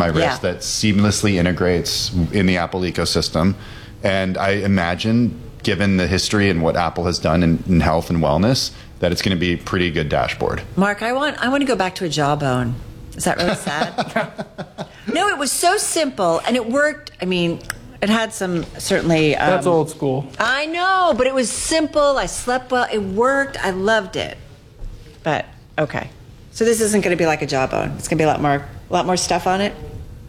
my wrist that seamlessly integrates in the Apple ecosystem. And I imagine, given the history and what Apple has done in health and wellness, that it's going to be a pretty good dashboard. Mark, I want to go back to a Jawbone. Is that really sad? No, it was so simple, and it worked. I mean, it had some, certainly... That's old school. I know, but it was simple. I slept well. It worked. I loved it. But, okay. So this isn't going to be like a Jawbone. It's going to be a lot more stuff on it?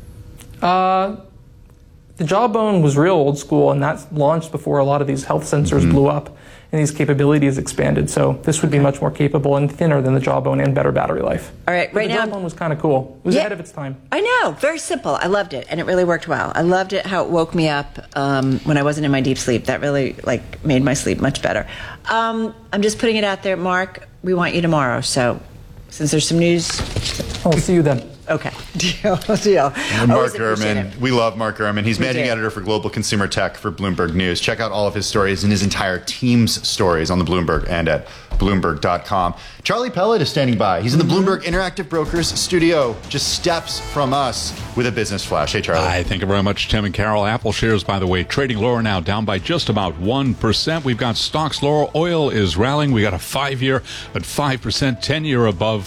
The Jawbone was real old school, and that launched before a lot of these health sensors blew up and these capabilities expanded. So this would be much more capable and thinner than the Jawbone and better battery life. All right, but the Jawbone was kind of cool. It was ahead of its time. I know, very simple. I loved it, and it really worked well. I loved it how it woke me up when I wasn't in my deep sleep. That really made my sleep much better. I'm just putting it out there, Mark. We want you tomorrow. So since there's some news, I'll see you then. Okay. Deal. And Mark Gurman. We love Mark Gurman. He's managing editor for Global Consumer Tech for Bloomberg News. Check out all of his stories and his entire team's stories on the Bloomberg and at Bloomberg.com. Charlie Pellet is standing by. He's in the Bloomberg Interactive Brokers studio, just steps from us with a business flash. Hey, Charlie. Hi, thank you very much, Tim and Carol. Apple shares, by the way, trading lower now, down by just about 1%. We've got stocks lower. Oil is rallying. We got a 5-year at 5%, 10-year above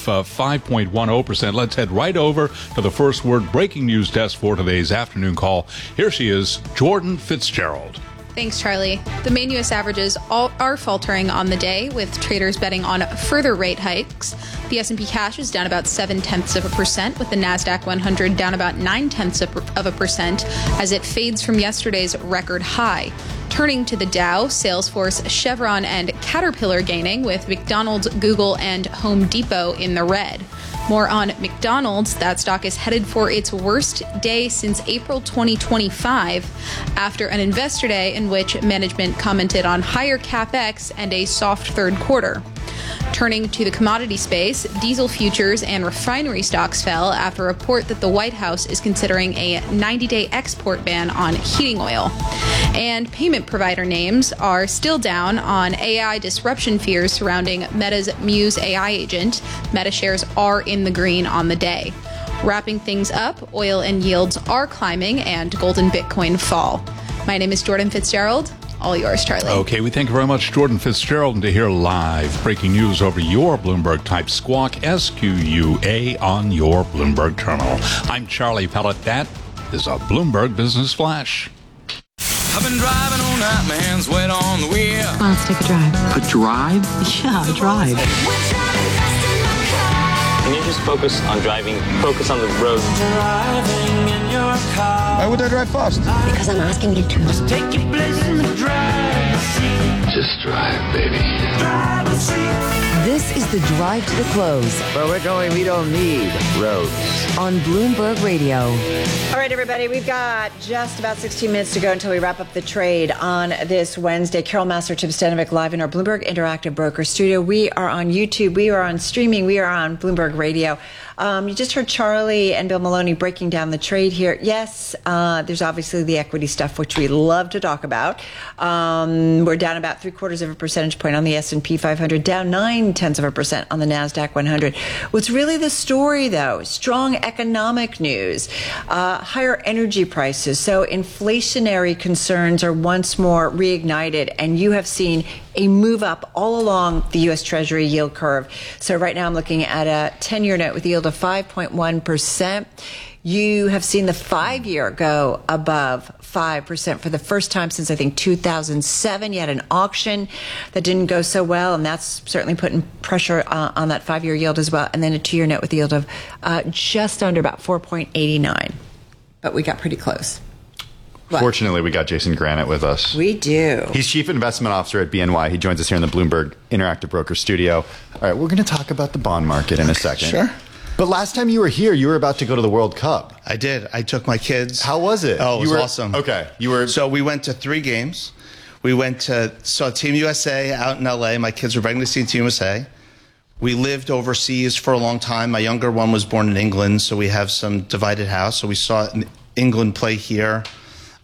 5.10%. Let's head right over to the First Word breaking news desk for today's afternoon call. Here she is, Jordan Fitzgerald. Thanks, Charlie. The main U.S. averages are faltering on the day, with traders betting on further rate hikes. The S&P cash is down about 0.7%, with the NASDAQ 100 down about 0.9%, as it fades from yesterday's record high. Turning to the Dow, Salesforce, Chevron, and Caterpillar gaining, with McDonald's, Google, and Home Depot in the red. More on McDonald's. That stock is headed for its worst day since April 2025, after an investor day in which management commented on higher CapEx and a soft third quarter. Turning to the commodity space, diesel futures and refinery stocks fell after a report that the White House is considering a 90-day export ban on heating oil. And payment provider names are still down on AI disruption fears surrounding Meta's Muse AI agent. Meta shares are in the green on the day. Wrapping things up, oil and yields are climbing and gold and Bitcoin fall. My name is Jordan Fitzgerald. All yours, Charlie. Okay, we thank you very much, Jordan Fitzgerald. And to hear live breaking news over your Bloomberg type squawk, SQUA, on your Bloomberg terminal. I'm Charlie Pellet. That is a Bloomberg Business Flash. I've been driving all night, my hands wet on the wheel. Let's take a drive. A drive? Yeah, a drive. Can you just focus on driving? Focus on the road. Driving in your car. Why would I drive fast? Because I'm asking you to. Just take your place in the driver's seat. Just drive, baby. Driver's seat. This is the Drive to the Close. Where we're going, we don't need roads. On Bloomberg Radio. All right, everybody, we've got just about 16 minutes to go until we wrap up the trade on this Wednesday. Carol Massar, Tim Stanovic, live in our Bloomberg Interactive Broker studio. We are on YouTube. We are on streaming. We are on Bloomberg Radio. You just heard Charlie and Bill Maloney breaking down the trade here. Yes, there's obviously the equity stuff, which we love to talk about. We're down about 0.75 percentage point on the S&P 500, down 0.9% on the NASDAQ 100. What's really the story, though? Strong economic news, higher energy prices. So inflationary concerns are once more reignited, and you have seen a move up all along the U.S. Treasury yield curve. So right now I'm looking at a 10-year note with a yield of 5.1%. You have seen the 5-year go above 5% for the first time since, I think, 2007. You had an auction that didn't go so well, and that's certainly putting pressure on that 5-year yield as well. And then a 2-year note with a yield of just under about 4.89. But we got pretty close. What? Fortunately, we got Jason Granite with us. We do. He's Chief Investment Officer at BNY. He joins us here in the Bloomberg Interactive Broker studio. All right, we're going to talk about the bond market in a second. Sure. But last time you were here, you were about to go to the World Cup. I did. I took my kids. How was it? Oh, it was awesome. Okay. So we went to 3 games. We saw Team USA out in LA. My kids were begging to see Team USA. We lived overseas for a long time. My younger one was born in England, so we have some divided house. So we saw England play here.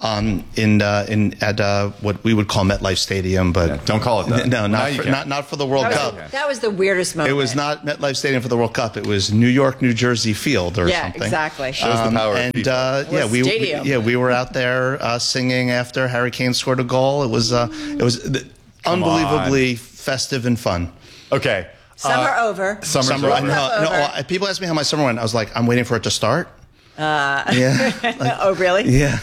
at what we would call MetLife Stadium, but don't call it that. No, not for the World Cup. That was the weirdest moment. It was not MetLife Stadium for the World Cup. It was New York-New Jersey Field or something. Yeah, exactly. Shows the power of people. we were out there singing after Harry Kane scored a goal. It was unbelievably festive and fun. Okay. Summer over. Summer over. No, people ask me how my summer went. I was like, I'm waiting for it to start. Oh, really? Yeah.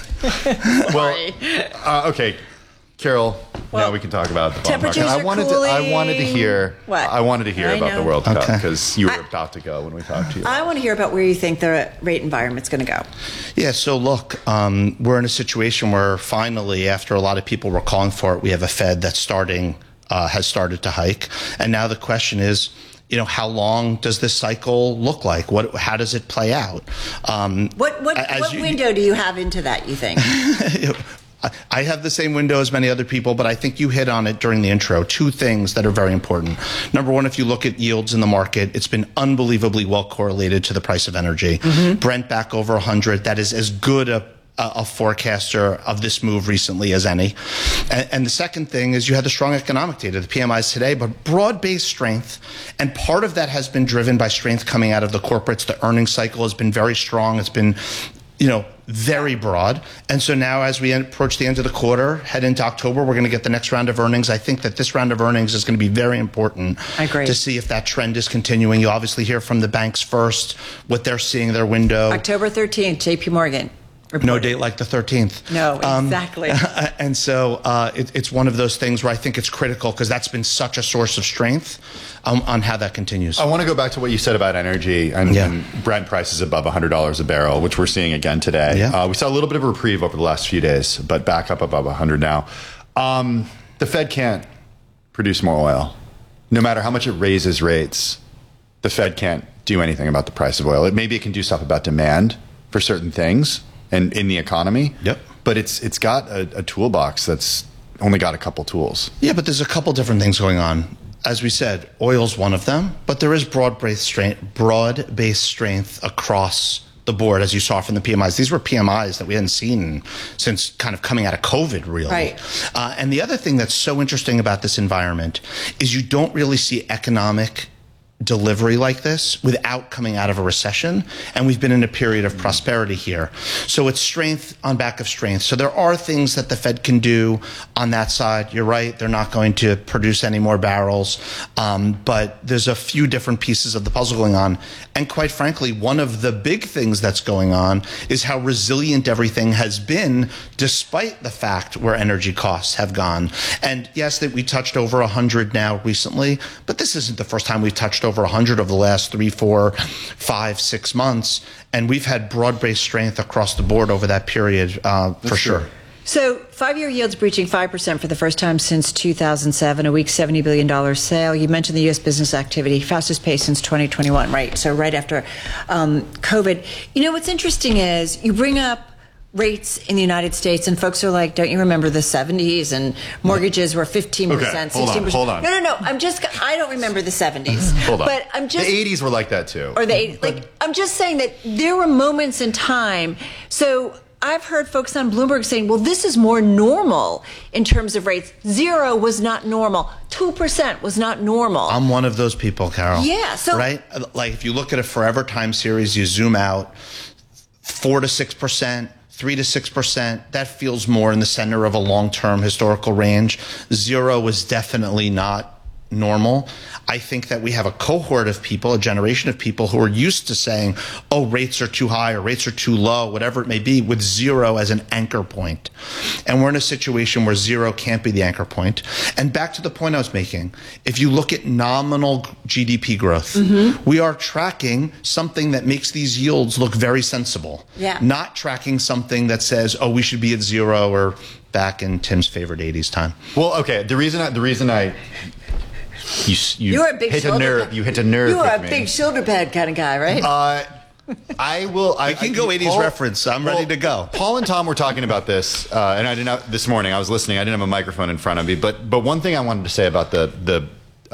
Well, okay. Carol, now we can talk about the bond market. Temperatures are cooling. I wanted to hear. What? I wanted to hear about the World Cup Okay. because you were about to go when we talked to you. I want to hear about where you think the rate environment's going to go. Yeah, so look, we're in a situation where finally, after a lot of people were calling for it, we have a Fed that's has started to hike. And now the question is, how long does this cycle look like? How does it play out? What window do you have into that, you think? I have the same window as many other people, but I think you hit on it during the intro. Two things that are very important. Number one, if you look at yields in the market, it's been unbelievably well correlated to the price of energy. Brent back over 100. That is as good a forecaster of this move recently as any. And the second thing is you had the strong economic data, the PMIs today, but broad-based strength. And part of that has been driven by strength coming out of the corporates. The earnings cycle has been very strong. It's been, very broad. And so now as we approach the end of the quarter, head into October, we're going to get the next round of earnings. I think that this round of earnings is going to be very important to see if that trend is continuing. You obviously hear from the banks first, what they're seeing, their window. October 13th, JP Morgan. Reported. No date like the 13th. No, exactly. And so it's one of those things where I think it's critical because that's been such a source of strength on how that continues. I want to go back to what you said about energy and Brent prices above $100 a barrel, which we're seeing again today. Yeah. We saw a little bit of a reprieve over the last few days, but back up above 100 now. The Fed can't produce more oil. No matter how much it raises rates, the Fed can't do anything about the price of oil. Maybe it can do stuff about demand for certain things and in the economy. Yep. But it's got a toolbox that's only got a couple tools. Yeah, but there's a couple different things going on. As we said, oil's one of them, but there is broad-based strength across the board, as you saw from the PMIs. These were PMIs that we hadn't seen since kind of coming out of COVID, really. Right. And the other thing that's so interesting about this environment is you don't really see economic delivery like this without coming out of a recession, and we've been in a period of prosperity here. So it's strength on back of strength. So there are things that the Fed can do on that side. You're right, they're not going to produce any more barrels, but there's a few different pieces of the puzzle going on. And quite frankly, one of the big things that's going on is how resilient everything has been despite the fact where energy costs have gone. And yes, that we touched over 100 now recently, but this isn't the first time we've touched over 100 over the last 3, 4, 5, 6 months. And we've had broad-based strength across the board over that period, for sure. So 5-year yields breaching 5% for the first time since 2007, a weak $70 billion sale. You mentioned the U.S. business activity, fastest pace since 2021, right? So right after COVID. What's interesting is you bring up rates in the United States, and folks are like, don't you remember the 70s and mortgages were 15%, okay, 16%. Hold on. No. I don't remember the 70s. Hold on. But I'm just. The 80s were like that too. Or the 80s. I'm just saying that there were moments in time. So I've heard folks on Bloomberg saying, well, this is more normal in terms of rates. 0 was not normal. 2% was not normal. I'm one of those people, Carol. Yeah. So, right? Like if you look at a forever time series, you zoom out, 4 to 6%. 3 to 6%, that feels more in the center of a long-term historical range. 0 was definitely not normal. I think that we have a cohort of people, a generation of people who are used to saying, oh, rates are too high or rates are too low, whatever it may be, with 0 as an anchor point. And we're in a situation where 0 can't be the anchor point. And back to the point I was making, if you look at nominal GDP growth, we are tracking something that makes these yields look very sensible. Yeah. Not tracking something that says, oh, we should be at 0 or back in Tim's favorite 80s time. Well, okay. The reason I you're a big hit a nerve. You hit a nerve. You are a big shoulder pad kind of guy, right? I will. I can go 80s reference. I'm ready to go. Paul and Tom were talking about this, and I didn't have, this morning. I was listening. I didn't have a microphone in front of me, but one thing I wanted to say about the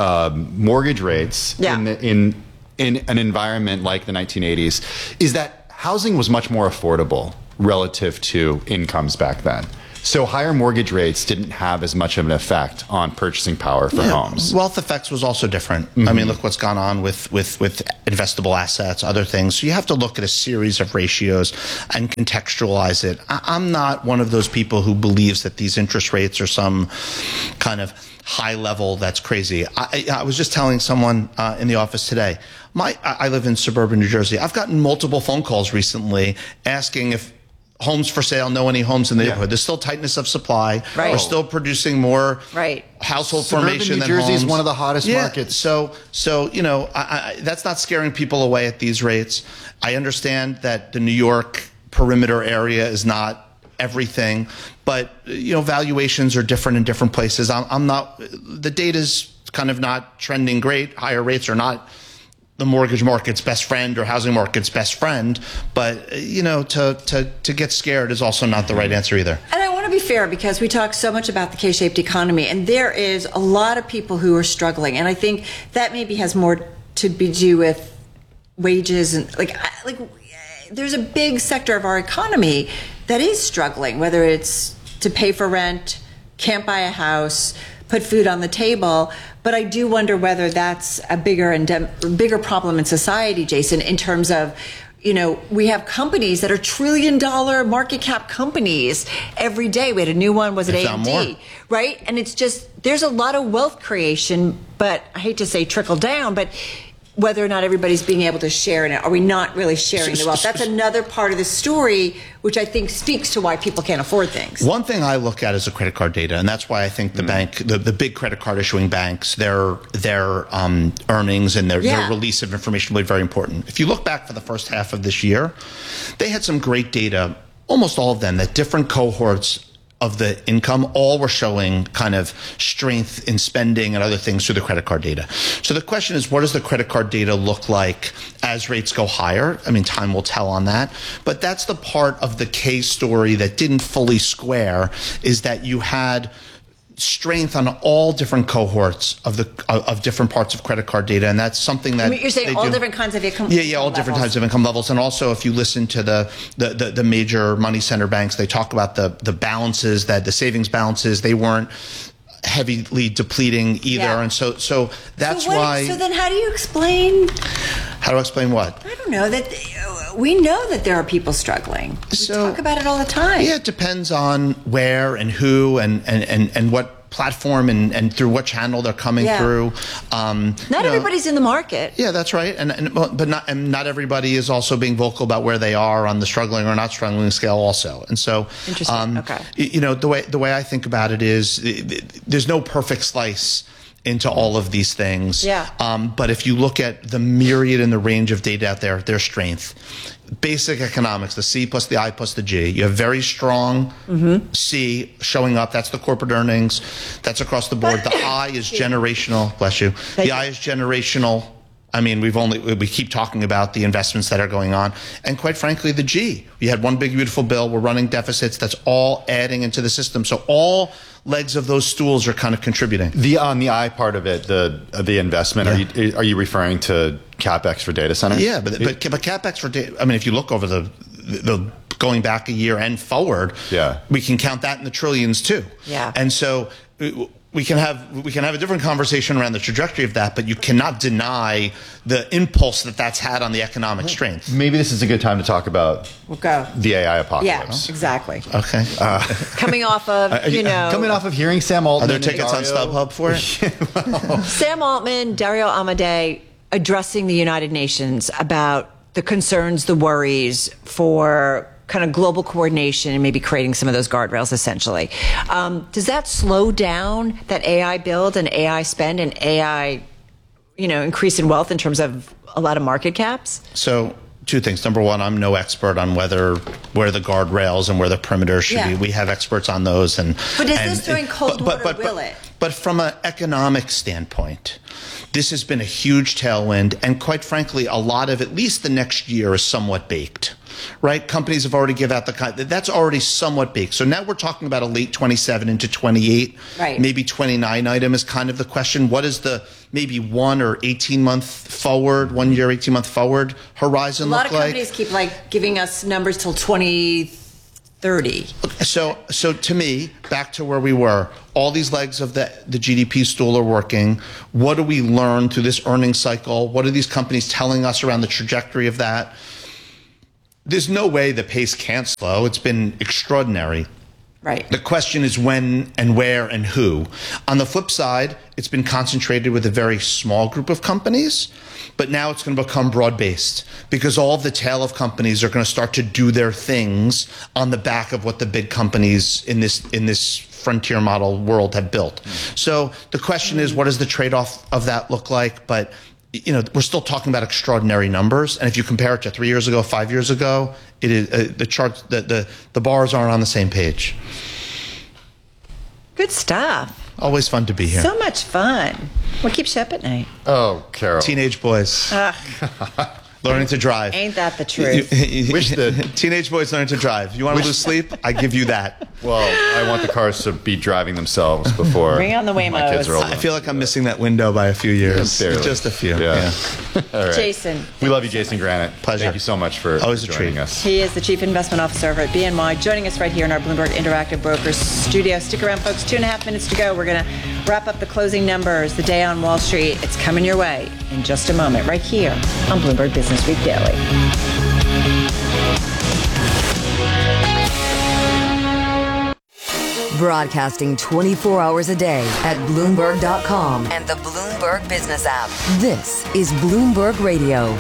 mortgage rates in an environment like the 1980s is that housing was much more affordable relative to incomes back then. So higher mortgage rates didn't have as much of an effect on purchasing power for homes. Wealth effects was also different. I mean, look what's gone on with investable assets, other things. So you have to look at a series of ratios and contextualize it. I'm not one of those people who believes that these interest rates are some kind of high level that's crazy. I was just telling someone in the office today, I live in suburban New Jersey. I've gotten multiple phone calls recently asking if homes for sale, know any homes in the neighborhood. There's still tightness of supply. Right. We're still producing more household formation than homes. New Jersey is one of the hottest markets. So you know, that's not scaring people away at these rates. I understand that the New York perimeter area is not everything, but you know, valuations are different in different places. I'm not. The data's kind of not trending great. Higher rates are not the mortgage market's best friend or housing market's best friend, but you know, to get scared is also not the right answer either. And I want to be fair, because we talk so much about the K-shaped economy, and there is a lot of people who are struggling, and I think that maybe has more to do with wages and like there's a big sector of our economy that is struggling, whether it's to pay for rent, can't buy a house, put food on the table. But I do wonder whether that's a bigger problem in society, Jason, in terms of, you know, we have companies that are $1 trillion market cap companies every day. We had a new one, was it AMD? Right? And it's just, there's a lot of wealth creation, but I hate to say trickle down, but whether or not everybody's being able to share in it. Are we not really sharing the wealth? That's another part of the story, which I think speaks to why people can't afford things. One thing I look at is the credit card data, and that's why I think the bank, the big credit card issuing banks, their earnings and their release of information will be very important. If you look back for the first half of this year, they had some great data, almost all of them, that different cohorts of the income all were showing kind of strength in spending and other things through the credit card data. So the question is, what does the credit card data look like as rates go higher? I mean, time will tell on that. But that's the part of the K story that didn't fully square, is that you had strength on all different cohorts of different parts of credit card data, and that's something that you're saying all different kinds of income. All different types of income levels. And also, if you listen to the major money center banks, they talk about the balances, that the savings balances, they weren't heavily depleting either, and so that's why. So then, how do you explain? How do I explain what? I don't know that. We know that there are people struggling. We talk about it all the time. Yeah, it depends on where and who and what platform and through what channel they're coming through. Not everybody's in the market. Yeah, that's right. But not everybody is also being vocal about where they are on the struggling or not struggling scale also. And so, interesting. Okay. You know, the way I think about it is, there's no perfect slice into all of these things. Yeah. But if you look at the myriad and the range of data out there, their strength, basic economics, the C plus the I plus the G, you have very strong C showing up. That's the corporate earnings. That's across the board. The I is generational. Bless you. The I is generational. I mean, we keep talking about the investments that are going on. And quite frankly, the G, we had one big, beautiful bill. We're running deficits. That's all adding into the system. So all legs of those stools are kind of contributing. On the I part of it, the investment, are you referring to CapEx for data centers? Yeah, but CapEx for data, I mean, if you look over the going back a year and forward, we can count that in the trillions too. Yeah. And so we can have a different conversation around the trajectory of that, but you cannot deny the impulse that's had on the economic strength. Maybe this is a good time to talk about the AI apocalypse. Yeah, exactly. Okay. Coming off of, coming off of hearing Sam Altman. Are there tickets on StubHub for it? Sam Altman, Dario Amodei addressing the United Nations about the concerns, the worries for kind of global coordination and maybe creating some of those guardrails, essentially. Does that slow down that AI build and AI spend and AI, increase in wealth in terms of a lot of market caps? So two things. Number one, I'm no expert on where the guardrails and where the perimeters should be. We have experts on those. But is this during cold water, will it? But from an economic standpoint, this has been a huge tailwind. And quite frankly, a lot of at least the next year is somewhat baked. Right? Companies have already given out that's already somewhat baked. So now we're talking about a late 27 into 28, maybe 29 item is kind of the question. What is the maybe 1 or 18 month forward, 1 year, 18 month forward horizon look like? A lot of companies keep giving us numbers till 2030. So to me, back to where we were, all these legs of the GDP stool are working. What do we learn through this earnings cycle? What are these companies telling us around the trajectory of that? There's no way the pace can't slow. It's been extraordinary. Right. The question is when and where and who. On the flip side, it's been concentrated with a very small group of companies, but now it's going to become broad-based because all of the tail of companies are going to start to do their things on the back of what the big companies in this frontier model world have built. So the question is, what does the trade-off of that look like? But we're still talking about extraordinary numbers, and if you compare it to 3 years ago, 5 years ago, it is the charts. The bars aren't on the same page. Good stuff. Always fun to be here. So much fun. What keeps you up at night? Oh, Carol. Teenage boys. Learning to drive. Ain't that the truth? Wish the teenage boys learning to drive. You want to lose sleep? I give you that. Well, I want the cars to be driving themselves before Bring on the Waymos. my kids are old. I feel like I'm missing that window by a few years. Barely. Just a few. Yeah. All right. Jason. We love you, Jason Granite. Pleasure. Thank you so much for Always a joining treat. us. He is the Chief Investment Officer over at BNY, joining us right here in our Bloomberg Interactive Brokers studio. Stick around, folks. 2.5 minutes to go. We're going to wrap up the closing numbers, the day on Wall Street. It's coming your way in just a moment, right here on Bloomberg Business Week Daily. Broadcasting 24 hours a day at Bloomberg.com and the Bloomberg Business app. This is Bloomberg Radio.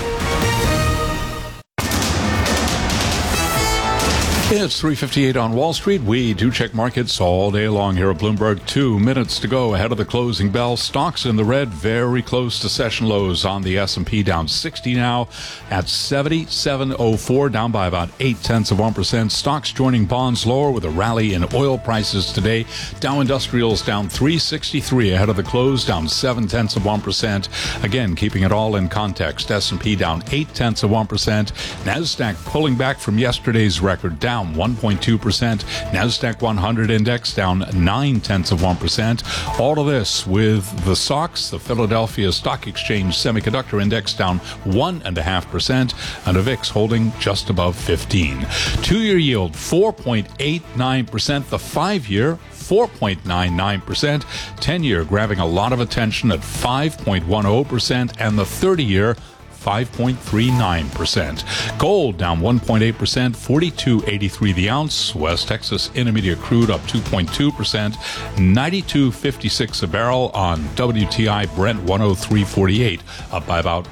It's 3:58 on Wall Street. We do check markets all day long here at Bloomberg. 2 minutes to go ahead of the closing bell. Stocks in the red, very close to session lows on the S&P, down 60 now at 77.04, down by about 0.8%. Stocks joining bonds lower with a rally in oil prices today. Dow Industrials down 363 ahead of the close, down 0.7%. Again, keeping it all in context. S&P down 0.8%. NASDAQ pulling back from yesterday's record, down 1.2%. NASDAQ 100 index down 0.9%. All of this with the SOX, the Philadelphia Stock Exchange Semiconductor Index, down 1.5%, and a VIX holding just above 15. 2-year yield 4.89%. The 5-year 4.99%. 10-year grabbing a lot of attention at 5.10%, and the 30-year 5.39%. Gold down 1.8%, $42.83 the ounce. West Texas Intermediate crude up 2.2%, $92.56 a barrel on WTI. Brent 103.48, up by about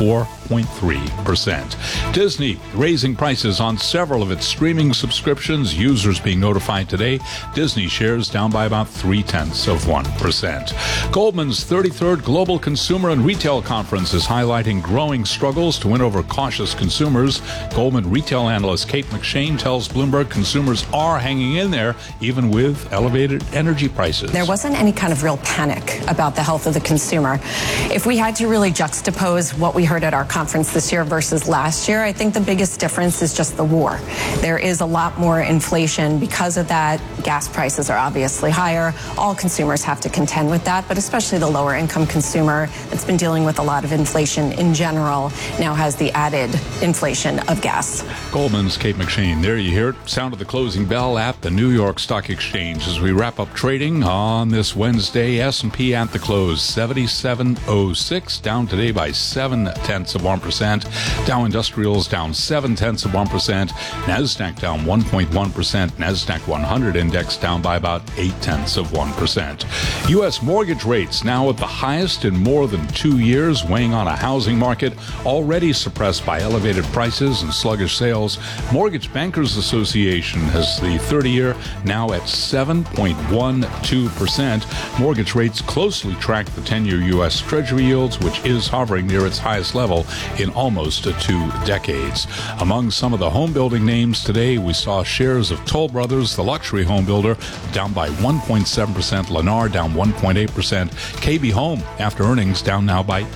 4.3%. Disney raising prices on several of its streaming subscriptions. Users being notified today. Disney shares down by about 0.3%. Goldman's 33rd Global Consumer and Retail Conference is highlighting growing struggles to win over cautious consumers. Goldman retail analyst Kate McShane tells Bloomberg consumers are hanging in there even with elevated energy prices. There wasn't any kind of real panic about the health of the consumer. If we had to really juxtapose what we heard at our conference this year versus last year, I think the biggest difference is just the war. There is a lot more inflation because of that. Gas prices are obviously higher. All consumers have to contend with that, but especially the lower income consumer that's been dealing with a lot of inflation in general now has the added inflation of gas. Goldman's Kate McShane. There you hear it. Sound of the closing bell at the New York Stock Exchange as we wrap up trading on this Wednesday. S&P at the close 77.06, down today by 0.7%. Dow Industrials down 0.7%. NASDAQ down 1.1%. NASDAQ 100 index down by about 0.8%. U.S. mortgage rates now at the highest in more than 2 years, weighing on a housing market already suppressed by elevated prices and sluggish sales. Mortgage Bankers Association has the 30-year now at 7.12%. Mortgage rates closely track the 10-year U.S. Treasury yields, which is hovering near its high highest level in almost 2 decades. Among some of the home building names today, we saw shares of Toll Brothers, the luxury home builder, down by 1.7%, Lennar down 1.8%, KB Home, after earnings, down now by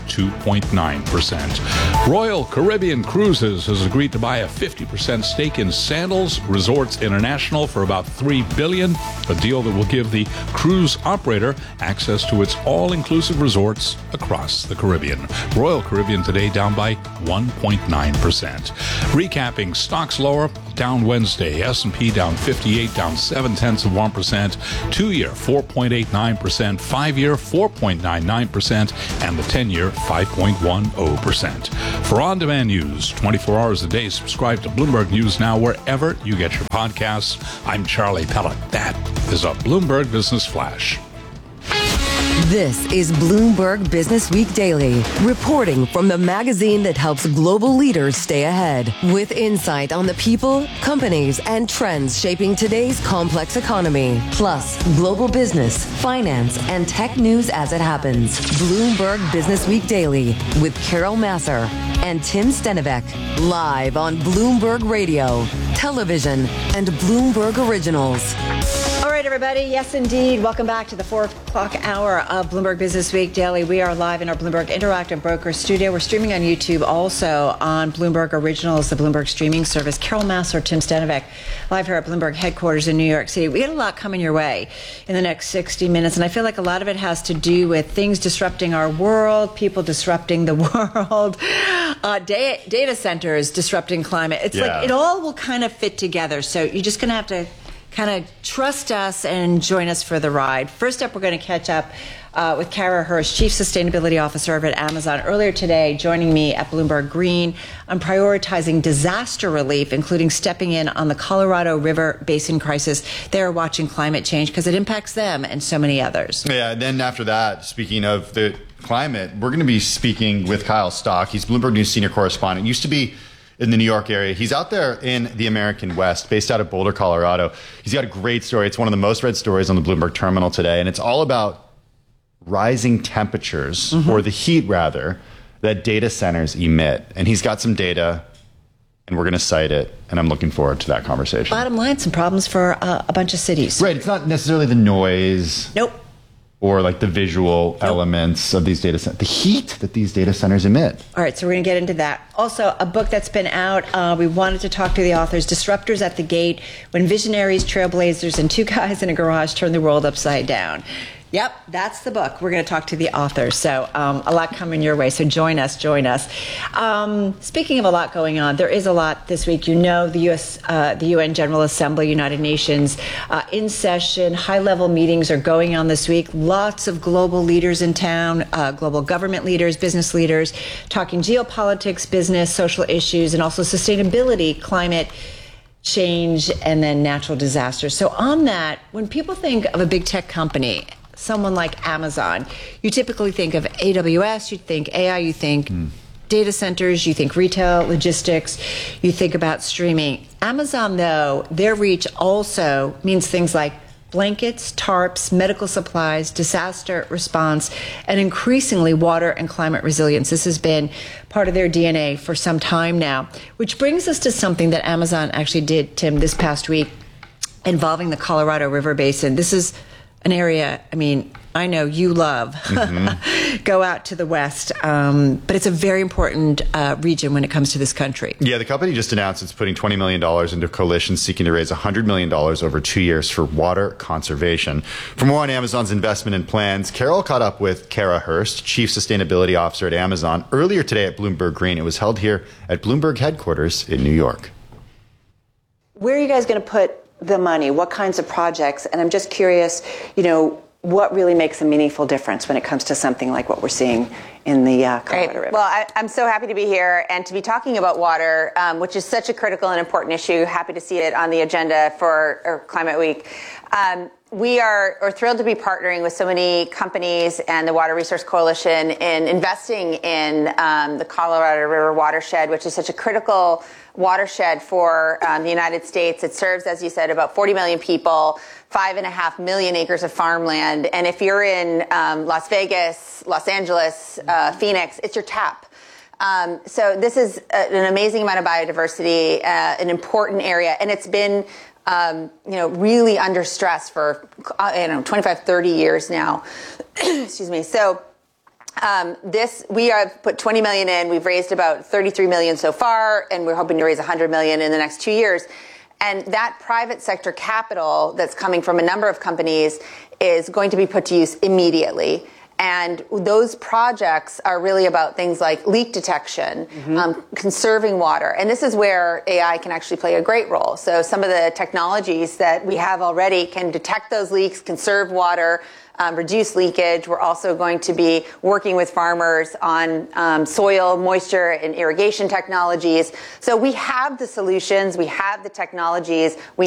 2.9%. Royal Caribbean Cruises has agreed to buy a 50% stake in Sandals Resorts International for about $3 billion, a deal that will give the cruise operator access to its all-inclusive resorts across the Caribbean. Royal Caribbean today down by 1.9%. Recapping, stocks lower, down Wednesday. S&P down 58, down 0.7%. 2-year 4.89%, 5-year 4.99%, and the 10-year 5.10%. For on-demand news 24 hours a day, subscribe to Bloomberg News Now wherever you get your podcasts. I'm Charlie Pellet. That is a Bloomberg Business Flash. This is Bloomberg Business Week Daily, reporting from the magazine that helps global leaders stay ahead, with insight on the people, companies, and trends shaping today's complex economy, plus global business, finance, and tech news as it happens. Bloomberg Business Week Daily with Carol Massar and Tim Stenivek, live on Bloomberg Radio, television, and Bloomberg Originals. All right, everybody. Yes, indeed. Welcome back to the 4 o'clock hour of Bloomberg Business Week Daily. We are live in our Bloomberg Interactive Broker studio. We're streaming on YouTube, also on Bloomberg Originals, the Bloomberg streaming service. Carol Massar, Tim Stenivek, live here at Bloomberg headquarters in New York City. We got a lot coming your way in the next 60 minutes, and I feel like a lot of it has to do with things disrupting our world, people disrupting the world, data centers disrupting climate. It's like it all will kind of fit together. So you're just going to have to kind of trust us and join us for the ride. First up, we're going to catch up with Kara Hurst, Chief Sustainability Officer over at Amazon. Earlier today, joining me at Bloomberg Green on prioritizing disaster relief, including stepping in on the Colorado River Basin crisis. They're watching climate change because it impacts them and so many others. Yeah, and then after that, speaking of the climate, we're going to be speaking with Kyle Stock. He's Bloomberg News senior correspondent. Used to be in the New York area. He's out there in the American West, based out of Boulder, Colorado. He's got a great story. It's one of the most read stories on the Bloomberg terminal today, and it's all about rising temperatures, or the heat rather, that data centers emit. And he's got some data, and we're going to cite it, and I'm looking forward to that conversation. Bottom line, some problems for a bunch of cities. Right. It's not necessarily the noise. Nope. Or like the visual elements of these data centers, the heat that these data centers emit. All right, so we're going to get into that. Also, a book that's been out, we wanted to talk to the authors, Disruptors at the Gate, When Visionaries, Trailblazers, and Two Guys in a Garage Turn the World Upside Down. Yep, that's the book. We're going to talk to the authors. So a lot coming your way. So join us. Speaking of a lot going on, there is a lot this week. You know, the UN General Assembly, United Nations, in session. High-level meetings are going on this week. Lots of global leaders in town, global government leaders, business leaders, talking geopolitics, business, social issues, and also sustainability, climate change, and then natural disasters. So on that, when people think of a big tech company, someone like Amazon, you typically think of AWS, you think AI, you think data centers, you think retail, logistics, you think about streaming. Amazon, though, their reach also means things like blankets, tarps, medical supplies, disaster response, and increasingly water and climate resilience. This has been part of their DNA for some time now, which brings us to something that Amazon actually did, Tim, this past week involving the Colorado River Basin. This is an area, I mean, I know you love. Go out to the west, but it's a very important region when it comes to this country. Yeah, the company just announced it's putting $20 million into a coalition seeking to raise $100 million over 2 years for water conservation. For more on Amazon's investment and plans, Carol caught up with Kara Hurst, Chief Sustainability Officer at Amazon, earlier today at Bloomberg Green. It was held here at Bloomberg headquarters in New York. Where are you guys going to put the money? What kinds of projects? And I'm just curious, what really makes a meaningful difference when it comes to something like what we're seing in the Colorado River? Well, I'm so happy to be here and to be talking about water, which is such a critical and important issue. Happy to see it on the agenda for Climate Week. We are thrilled to be partnering with so many companies and the Water Resource Coalition in investing in the Colorado River watershed, which is such a critical watershed for the United States. It serves, as you said, about 40 million people, 5.5 million acres of farmland. And if you're in Las Vegas, Los Angeles, Phoenix, it's your tap. So this is an amazing amount of biodiversity, an important area, and it's been really under stress for 25, 30 years now. Excuse me. So we have put 20 million in. We've raised about 33 million so far, and we're hoping to raise 100 million in the next 2 years. And that private sector capital that's coming from a number of companies is going to be put to use immediately. And those projects are really about things like leak detection, conserving water. And this is where AI can actually play a great role. So some of the technologies that we have already can detect those leaks, conserve water, reduce leakage. We're also going to be working with farmers on soil moisture and irrigation technologies. So we have the solutions, we have the technologies. We